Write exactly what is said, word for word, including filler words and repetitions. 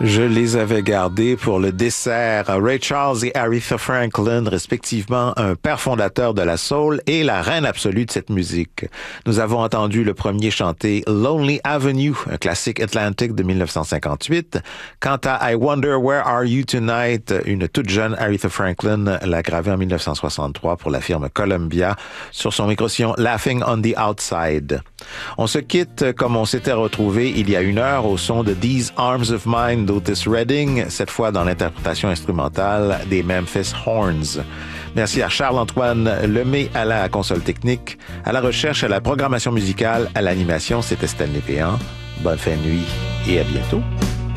Je les avais gardés pour le dessert. Ray Charles et Aretha Franklin, respectivement un père fondateur de la soul et la reine absolue de cette musique. Nous avons entendu le premier chanter Lonely Avenue, un classique Atlantic de mille neuf cent cinquante-huit. Quant à I Wonder Where Are You Tonight, une toute jeune Aretha Franklin l'a gravée en mille neuf cent soixante-trois pour la firme Columbia sur son micro-sillon Laughing on the Outside. On se quitte comme on s'était retrouvé il y a une heure au son de These Arms of Mine d'Otis Redding, cette fois dans l'interprétation instrumentale des Memphis Horns. Merci à Charles-Antoine Lemay à la console technique, à la recherche, à la programmation musicale, à l'animation, c'était Stanley Péan. Bonne fin de nuit et à bientôt.